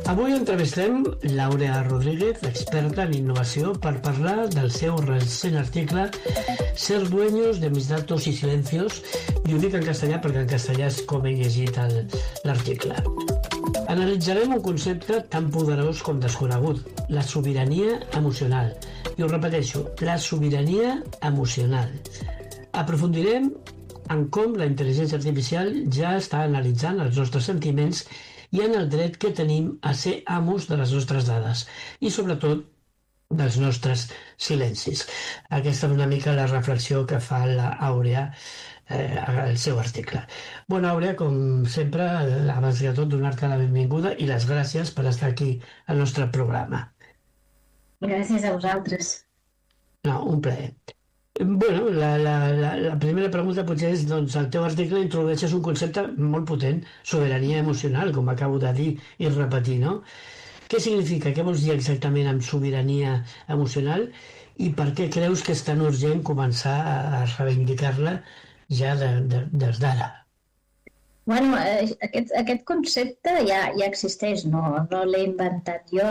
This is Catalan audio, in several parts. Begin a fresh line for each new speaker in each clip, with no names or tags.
Avui entrevistem L'Àurea Rodríguez, experta en innovació, per parlar del seu recent article Ser dueños de mis datos y silencios, i ho dic en castellà perquè en castellà és com he llegit l'article. Analitzarem un concepte tan poderós com desconegut, la sobirania emocional. I ho repeteixo, la sobirania emocional. Aprofundirem en com la intel·ligència artificial ja està analitzant els nostres sentiments i en el dret que tenim a ser amos de les nostres dades i, sobretot, dels nostres silencis. Aquesta és una mica la reflexió que fa l'Àurea al seu article. Bona, Àurea, com sempre, abans de tot, donar-te la benvinguda i les gràcies per estar aquí al nostre programa.
Gràcies a vosaltres.
No, un plaer. Bueno, la primera pregunta potser és, doncs, el teu article introdueixes un concepte molt potent, sobirania emocional, com acabo de dir i repetir, no? Què significa? Què vols dir exactament amb sobirania emocional i per què creus que és tan urgent començar a reivindicar-la ja des d'ara?
Bueno, aquest concepte ja existeix, no l'he inventat jo,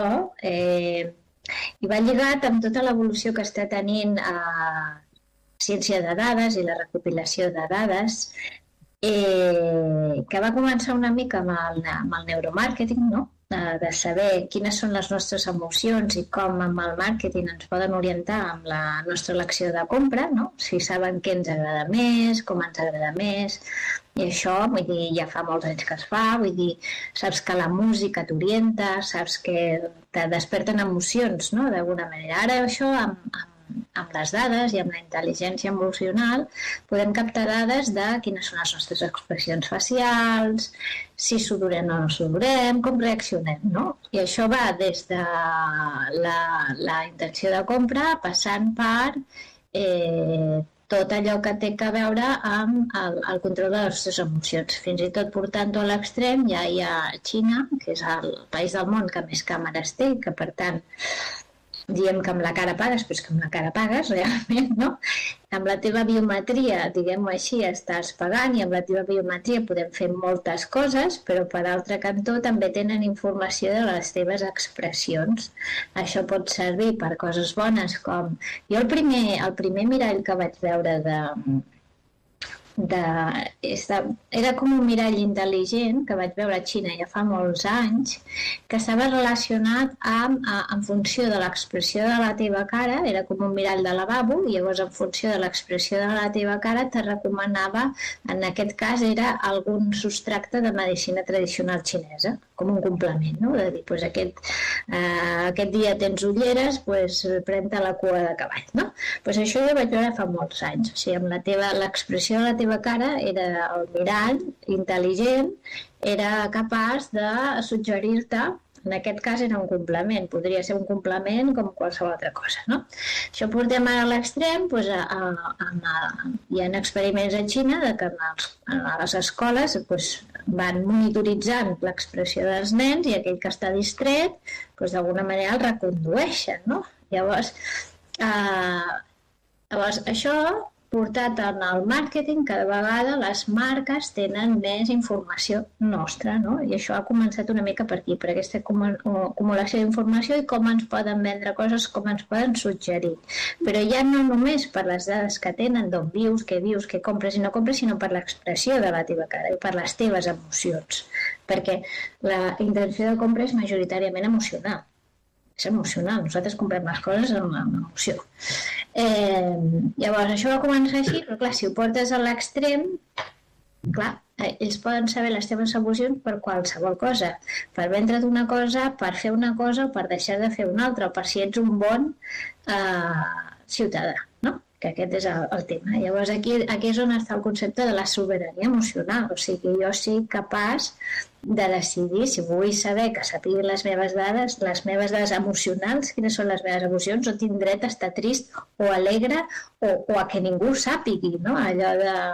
i va lligat amb tota l'evolució que està tenint ciència de dades i la recopilació de dades, que va començar una mica amb el neuromàrqueting, no? De saber quines són les nostres emocions i com amb el màrqueting ens poden orientar amb la nostra elecció de compra, no? Si saben què ens agrada més, com ens agrada més, i això, vull dir, ja fa molts anys que es fa, vull dir, saps que la música t'orienta, saps que te desperten emocions, no?, d'alguna manera. Ara això, amb les dades i amb la intel·ligència emocional, podem captar dades de quines són les nostres expressions facials, si sudorem o no sudorem, com reaccionem, no? I això va des de la intenció de compra passant per tot allò que té a veure amb el control de les nostres emocions. Fins i tot portant-ho a l'extrem, ja hi ha Xina, que és el país del món que més càmeres té, que per tant diem que amb la cara pagues, però és que amb la cara pagues realment, no? Amb la teva biometria, diguem-ho així, estàs pagant i amb la teva biometria podem fer moltes coses, però per altre cantó també tenen informació de les teves expressions. Això pot servir per coses bones com... Jo el primer mirall que vaig veure era com un mirall intel·ligent que vaig veure a Xina ja fa molts anys, que estava relacionat en funció de l'expressió de la teva cara, era com un mirall de lavabo, i llavors en funció de l'expressió de la teva cara te recomanava, en aquest cas era algun substracte de medicina tradicional xinesa, com un complement, no? De dir, doncs aquest dia tens ulleres, doncs pren-te la cua de cavall, no? Doncs això jo vaig veure fa molts anys, o sigui, amb l'expressió de la teva cara era el mirall intel·ligent, era capaç de suggerir-te, en aquest cas era un complement, podria ser un complement com qualsevol altra cosa, no? Això portem ara a l'extrem, doncs, hi ha experiments a Xina que a les escoles van monitoritzant l'expressió dels nens i aquell que està distret, d'alguna manera el recondueixen, no? Llavors, això portat en el màrqueting, cada vegada les marques tenen més informació nostra, no? I això ha començat una mica per aquí, per aquesta acumulació d'informació i com ens poden vendre coses, com ens poden suggerir. Però ja no només per les dades que tenen, d'on vius, què compres i no compres, sinó per l'expressió de la teva cara i per les teves emocions. Perquè la intenció de compra és majoritàriament emocional. És emocional, nosaltres comprem les coses amb emoció. Llavors, això va començar així, però clar, si ho portes a l'extrem, clar, ells poden saber les teves emocions per qualsevol cosa, per vendre't una cosa, per fer una cosa o per deixar de fer una altra, o per si ets un bon ciutadà, no? Que aquest és el tema. Llavors, aquí és on està el concepte de la sobirania emocional, o sigui, jo sigui capaç de decidir, si vull saber que sapigui les meves dades emocionals, quines són les meves emocions, o tinc dret a estar trist o alegre o a que ningú sàpigui, no? Allò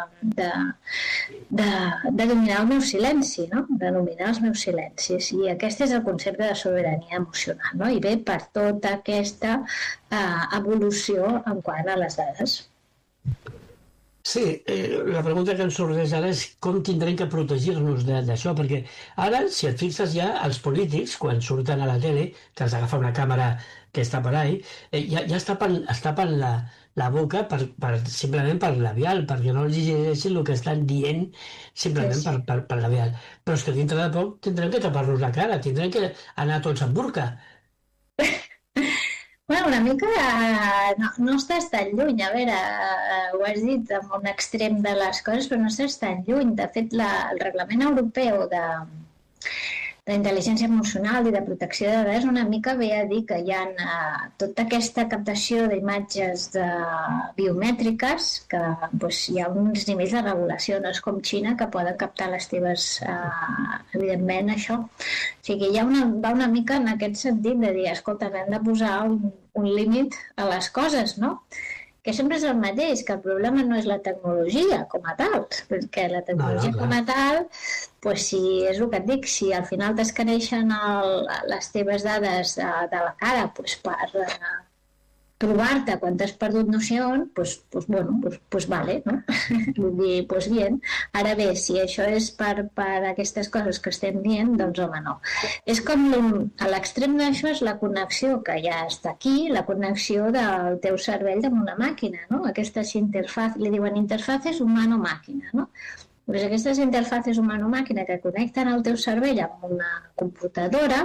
de dominar el meu silenci, no? De dominar els meus silencis. I aquest és el concepte de sobirania emocional, no? I ve per tota aquesta evolució en quant a les dades.
Sí, la pregunta que ens sorgeix ara és com tindrem que protegir-nos d'això, perquè ara, si et fixes ja, els polítics, quan surten a la tele, que els agafa una càmera que està per ahí, ja es tapen la boca simplement per labial, perquè no els llegeixin el que estan dient
Sí,
simplement
sí.
per labial. Però és que dintre de poc tindrem que tapar-nos la cara, tindrem que anar tots amb burca.
Bueno, una mica no estàs tan lluny. A veure, ho has dit amb un extrem de les coses, però no estàs tan lluny. De fet, el Reglament Europeu d'intel·ligència emocional i de protecció de dades una mica ve a dir que hi ha tota aquesta captació d'imatges biomètriques que doncs, hi ha uns nivells de regulació, no és com Xina que poden captar les teves, evidentment això. O sigui, va una mica en aquest sentit de dir, escolta, hem de posar un límit a les coses, no? Que sempre és el mateix, que el problema no és la tecnologia com a tal, perquè la tecnologia com a tal, pues, si és el que et dic, si al final t'escaneixen les teves dades de la cara pues, per provar-te quan t'has perdut no sé on, pues vale, no? Vull dir, pues bien. Ara bé, si això és per aquestes coses que estem dient, doncs home, no. És com a l'extrem d'això és la connexió que ja està aquí, la connexió del teu cervell amb una màquina, no? Aquestes interfaces, li diuen interfaces humano-màquina, no? Doncs aquestes interfaces humano-màquina que connecten el teu cervell amb una computadora,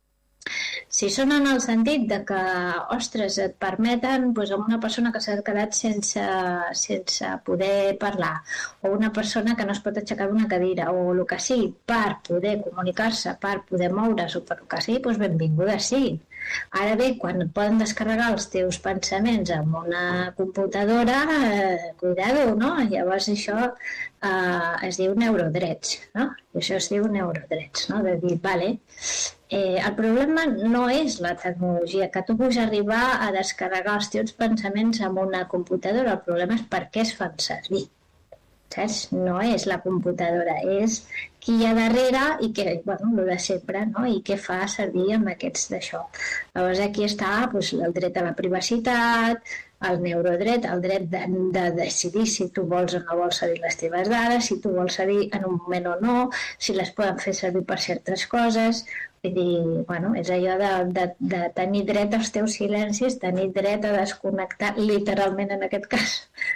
si són en el sentit de que, ostres, et permeten doncs, a una persona que s'ha quedat sense poder parlar o una persona que no es pot aixecar d'una cadira o el que sigui per poder comunicar-se, per poder moure's o per el que sigui, doncs benvinguda sigui. Ara bé, quan et poden descarregar els teus pensaments amb una computadora, cuidado, no? Llavors això es diu neurodrets, no? I això es diu neurodrets, no? De dir, vale, el problema no és la tecnologia, que tu puguis arribar a descarregar els teus pensaments amb una computadora, el problema és per què es fan servir. Saps? No és la computadora, és qui hi ha darrere i que, bueno, el de sempre, no? I què fa servir amb aquests d'això. Llavors aquí està doncs, el dret a la privacitat, el neurodret, el dret de decidir si tu vols o no vols cedir les teves dades, si tu vols cedir en un moment o no, si les poden fer servir per certes coses. Vull dir, bueno, és allò de tenir dret als teus silencis, tenir dret a desconnectar, literalment en aquest cas,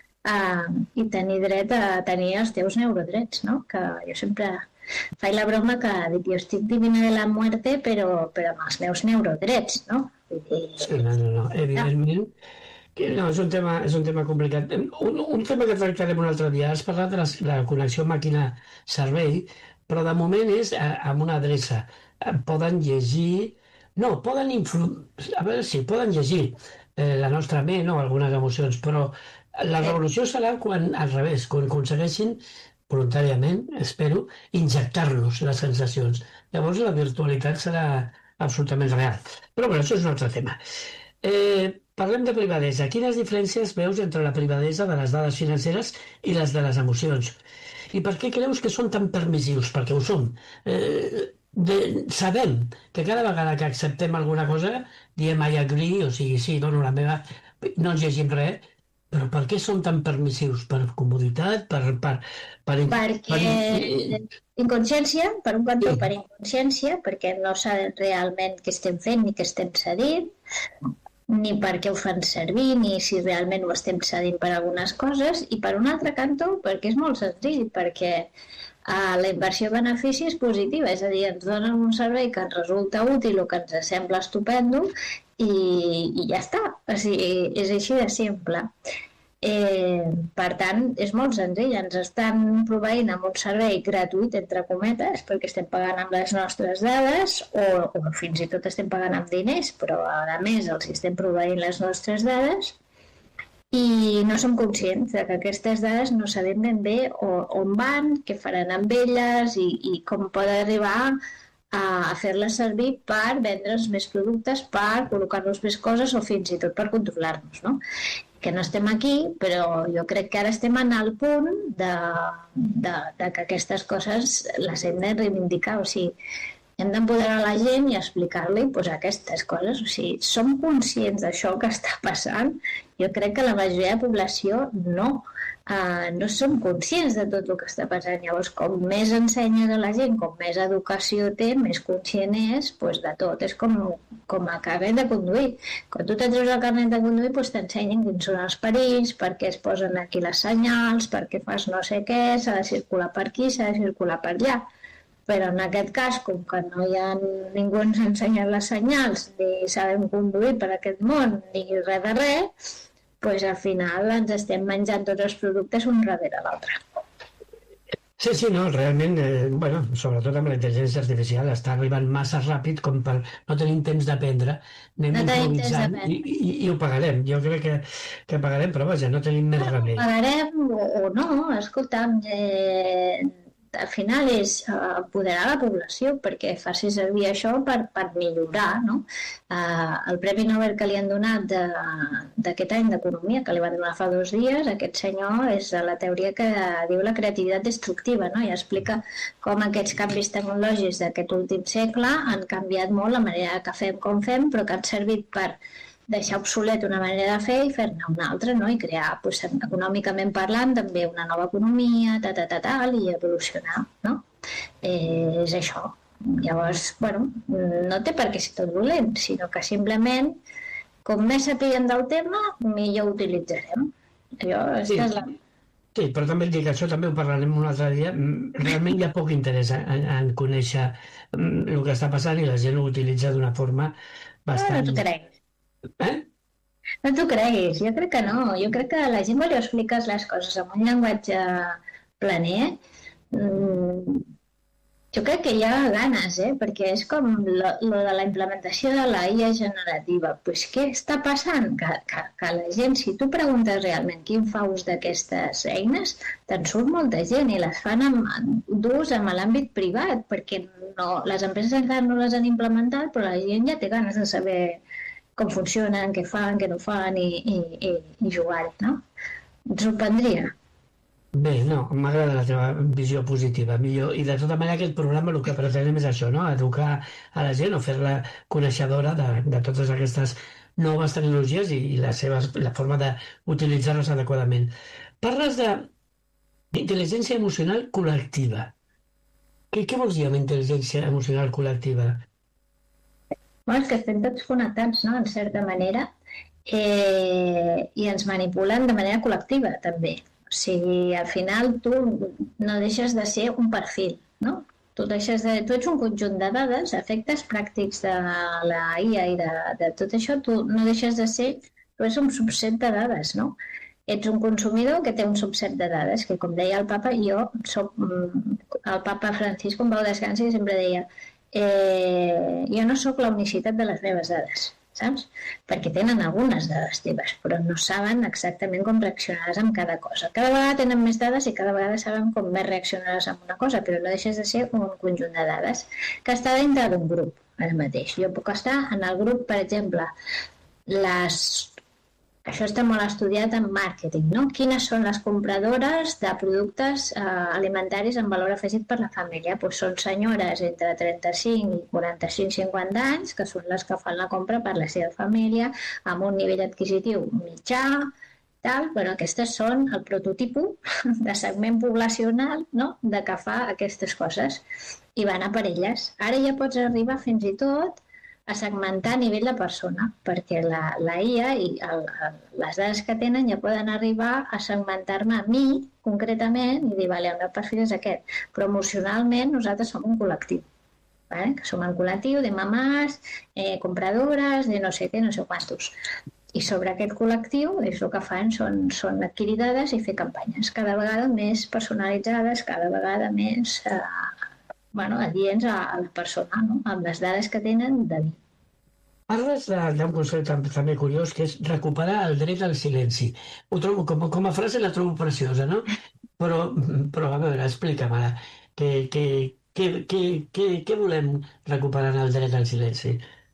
i tenir dret a tenir els teus neurodrets, no? Que jo sempre faig la broma que dic, jo estic divina de la muerte, però amb els meus neurodrets, no? Vull dir,
Sí, no, evidentment. No, és un tema complicat. Un tema que tractarem un altre dia. Has parlat de la connexió màquina-cervell, però de moment és amb una adreça. Poden llegir... No, a veure si poden llegir la nostra ment o algunes emocions, però la revolució serà quan, al revés, quan aconsegueixin voluntàriament, espero, injectar-nos les sensacions. Llavors la virtualitat serà absolutament real. Però bé, això és un altre tema. Parlem de privadesa. Quines diferències veus entre la privadesa de les dades financeres i les de les emocions? I per què creus que són tan permissius? Perquè ho som. Sabem que cada vegada que acceptem alguna cosa diem I agree, o sigui, sí, dono la meva, no ens llegim res, però per què són tan permissius? Per comoditat?
perquè inconsciència, per un cantó per inconsciència, perquè no saben realment què estem fent ni què estem cedint, ni per què ho fan servir, ni si realment ho estem cedint per algunes coses, i per un altre cantó perquè és molt senzill, perquè la inversió-benefici és positiva, és a dir, ens donen un servei que ens resulta útil o que ens sembla estupendo i ja està, o sigui, és així de simple. Per tant, és molt senzill, ens estan proveint amb un servei gratuït, entre cometes, perquè estem pagant amb les nostres dades o fins i tot estem pagant amb diners, però a més els estem proveint les nostres dades i no som conscients de que aquestes dades no sabem ben bé on van, què faran amb elles i com poden arribar a fer-les servir per vendre's més productes, per col·locar-nos més coses o fins i tot per controlar-nos, no? Que no estem aquí, però jo crec que ara estem en el punt de que aquestes coses les hem de reivindicar. O sigui, hem d'empoderar la gent i explicar-li doncs, aquestes coses. O sigui, som conscients d'això que està passant? Jo crec que la majoria de població no. No som conscients de tot el que està passant. Llavors, com més ensenyes a la gent, com més educació té, més conscient és doncs, de tot. És com a carnet de conduir. Quan tu te'n treus el carnet de conduir, doncs t'ensenyen quins són els perills, per què es posen aquí les senyals, per què fas no sé què, s'ha de circular per aquí, s'ha de circular per allà. Però en aquest cas, com que no hi ha ningú ens ha ensenyat les senyals, ni sabem conduir per aquest món, ni res de res, doncs al final ens estem menjant tots els productes un darrere l'altre.
Sí, no, realment, sobretot amb la intel·ligència artificial, està arribant massa ràpid com per no tenir temps d'aprendre, anem improvisant i ho pagarem. Jo crec que pagarem, però vaja, no tenim més remei.
Pagarem o no, escolta'm, al final és empoderar la població perquè faci servir això per millorar, no? El Premi Nobel que li han donat d'aquest any d'Economia, que li van donar fa 2 dies, aquest senyor és la teoria que diu la creativitat destructiva, no? I explica com aquests canvis tecnològics d'aquest últim segle han canviat molt la manera que fem com fem, però que han servit per deixar obsolet una manera de fer i fer-ne una altra, no? I crear, doncs, econòmicament parlant, també una nova economia, tal, i evolucionar, no? És això. Llavors, no té per què ser tot dolent, sinó que simplement, com més sapiguem del tema, millor utilitzarem.
Sí, però també et dic, això també ho parlarem un altre dia, realment hi ha poc interès en conèixer el que està passant i la gent ho utilitza d'una forma bastant...
No t'ho creguis. No t'ho creguis, jo crec que no. Jo crec que la gent, quan li expliques les coses amb un llenguatge planer, jo crec que hi ha ganes, perquè és com lo de la implementació de la IA generativa. Doncs què està passant? Que la gent, si tu preguntes realment qui fa ús d'aquestes eines, te'n surt molta gent i les fan d'ús en l'àmbit privat, perquè les empreses encara no les han implementat, però la gent ja té ganes de saber com funcionen, què fan, què no fan i jugar-hi, no? Et sorprendria.
Bé, no, m'agrada la teva visió positiva, millor. I de tota manera aquest programa el que pretenem és això, no? Educar a la gent o fer-la coneixedora de totes aquestes noves tecnologies i la forma d'utilitzar-les adequadament. Parles d'intel·ligència emocional col·lectiva. Què vols dir amb intel·ligència emocional col·lectiva?
És que estem tots connectats, no?, en certa manera, i ens manipulen de manera col·lectiva, també. O sigui, al final tu no deixes de ser un perfil, no? Tu ets un conjunt de dades, efectes pràctics de la IA i de tot això, tu no deixes de ser, tu ets un subset de dades, no? Ets un consumidor que té un subset de dades, que com deia el papa, el papa Francisco en pau descansi sempre deia jo no sóc la unicitat de les meves dades, saps? Perquè tenen algunes dades teves, però no saben exactament com reaccionaràs amb cada cosa. Cada vegada tenen més dades i cada vegada saben com més reaccionaràs amb una cosa, però no deixes de ser un conjunt de dades que està dintre d'un grup, ara mateix. Jo puc estar en el grup, per exemple, això està molt estudiat en màrqueting, no? Quines són les compradores de productes alimentaris amb valor afegit per la família? Doncs són senyores entre 35 i 45-50 anys, que són les que fan la compra per la seva família, amb un nivell adquisitiu mitjà, tal. Aquestes són el prototipo de segment poblacional, no?, de que fa aquestes coses. I van a per elles. Ara ja pots arribar fins i tot a segmentar a nivell de persona, perquè la IA i les dades que tenen ja poden arribar a segmentar-me a mi, concretament, i dir, vale, el meu perfil és aquest. Però emocionalment nosaltres som un col·lectiu, que som un col·lectiu de mamàs, compradores, de no sé què, no sé quantos. I sobre aquest col·lectiu el que fan són adquirir dades i fer campanyes cada vegada més personalitzades, cada vegada més adients a la persona, no?, amb les dades que tenen de mi.
Parles d'un concepte també curiós, que és recuperar el dret al silenci. Ho trobo, com a frase la trobo preciosa, no? Però a veure, explica'm ara, què volem recuperar el dret al silenci?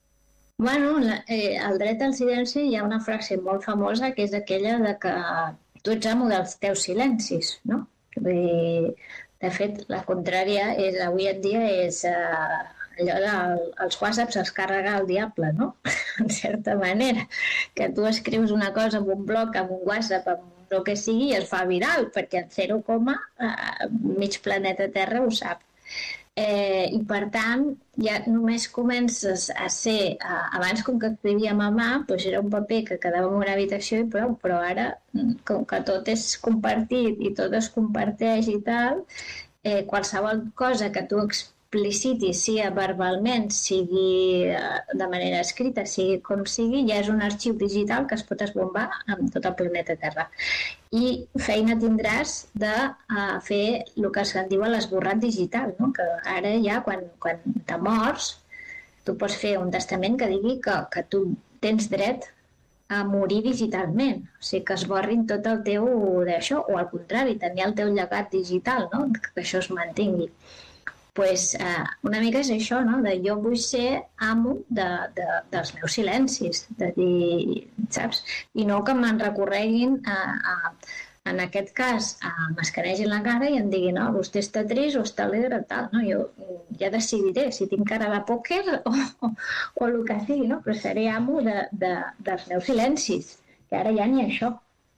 El dret al silenci, hi ha una frase molt famosa que és aquella de que tu ets amo dels teus silencis, no? De fet, la contrària avui en dia és els whatsapps els carrega el diable, no? En certa manera, que tu escrius una cosa en un blog, en un whatsapp, en el que sigui, i es fa viral, perquè en 0, mig planeta Terra ho sap. I per tant ja només comences a ser abans, com que escrivíem a mà, doncs era un paper que quedava en una habitació i prou, però ara com que tot és compartit i tot es comparteix i tal, qualsevol cosa que tu explicitis, sigui verbalment, sigui de manera escrita, sigui com sigui, ja és un arxiu digital que es pot esbombar amb tot el planeta Terra. I feina tindràs de fer el que se'n diu l'esborrat digital, no? Que ara ja, quan te mors, tu pots fer un testament que digui que tu tens dret a morir digitalment, o sigui, que esborrin tot el teu d'això, o al contrari, tenir el teu llegat digital, no? Que això es mantingui. Pues, una mica és això, no? De jo vull ser amo dels meus silencis, de dir, saps? I no que me'n recorreguin, en aquest cas, m'escanegin la cara i em diguin, no, vostè està trist o està alegre, tal, no? Jo ja decidiré si tinc cara de pòquer o el que sigui, no? Però seré amo dels meus silencis, que ara ja ni això.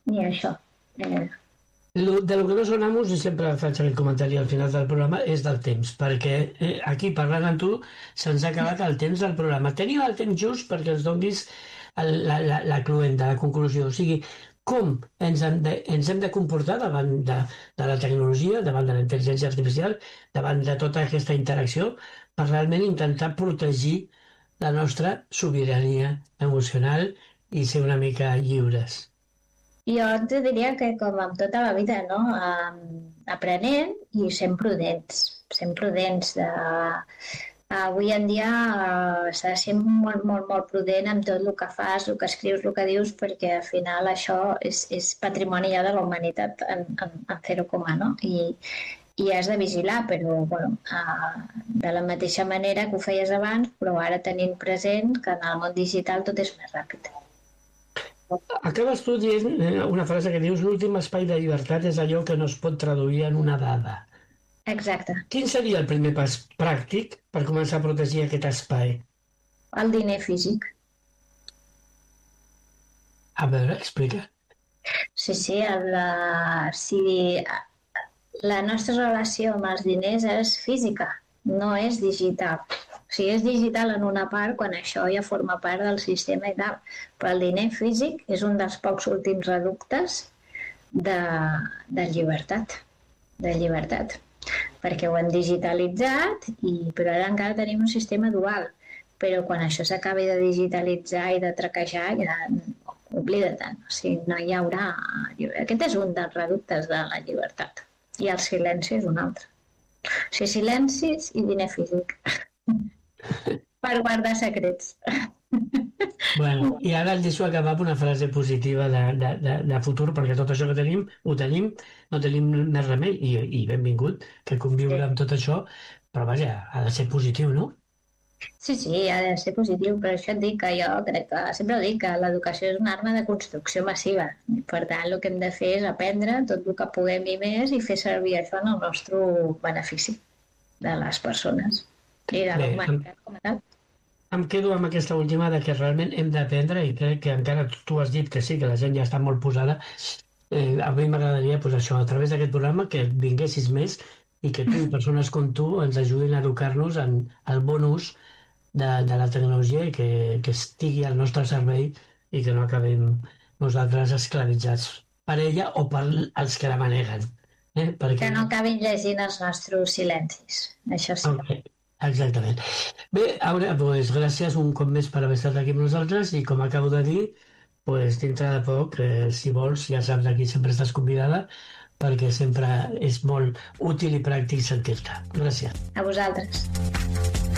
De lo que no són amos, i sempre faig aquest comentari al final del programa, és del temps, perquè aquí, parlant amb tu, se'ns ha acabat el temps del programa. Tenim el temps just perquè ens donis la cluenda, la conclusió. O sigui, com ens hem de comportar davant de la tecnologia, davant de la intel·ligència artificial, davant de tota aquesta interacció, per realment intentar protegir la nostra sobirania emocional i ser una mica lliures.
Jo et diria que, com amb tota la vida, no? Aprenent i sent prudents. Avui en dia s'ha de ser molt, molt, molt prudent amb tot el que fas, el que escrius, el que dius, perquè al final això és patrimoni ja de la humanitat en 0, no? I has de vigilar, però bueno, de la mateixa manera que ho feies abans, però ara tenint present que en el món digital tot és més ràpid.
Acabes tu dient una frase que dius: l'últim espai de llibertat és allò que no es pot traduir en una dada.
Exacte.
Quin seria el primer pas pràctic per començar a protegir aquest espai?
El diner físic.
A veure, explica.
Sí, la nostra relació amb els diners és física, no és digital. O sigui, és digital en una part quan això ja forma part del sistema i tal, però el diner físic és un dels pocs últims reductes de llibertat, perquè ho hem digitalitzat, però ara encara tenim un sistema dual, però quan això s'acabi de digitalitzar i de traquejar, ja oblida-te'n, o sigui, no hi haurà... Aquest és un dels reductes de la llibertat, i el silenci és un altre. O sigui, silencis i diner físic. Per guardar secrets.
Bueno, i ara el deixo acabar amb una frase positiva de futur, perquè tot això que tenim, ho tenim, no tenim més remei, i benvingut, que conviure amb tot això, però vaja, ha de ser positiu, no?
Sí, ha de ser positiu, però això et dic que jo crec que, sempre ho dic, que l'educació és una arma de construcció massiva. Per tant, el que hem de fer és aprendre tot el que puguem i més i fer servir això en el nostre benefici de les persones. I de la humanitat com a tal.
Em quedo amb aquesta última de que realment hem d'aprendre, i crec que encara tu has dit que sí, que la gent ja està molt posada. A mi m'agradaria, doncs això, a través d'aquest programa, que vinguessis més i que tu i persones com tu ens ajudin a educar-nos en el bon ús de la tecnologia i que estigui al nostre servei i que no acabem nosaltres esclavitzats per ella o per els que la maneguen. Perquè...
Que no acabin llegint els nostres silencis, això sí.
Okay. Exactament. Bé, Aura, doncs gràcies un cop més per haver estat aquí amb nosaltres i com acabo de dir, doncs dintre de poc, si vols, ja saps, aquí sempre estàs convidada perquè sempre és molt útil i pràctic sentir-te. Gràcies.
A vosaltres.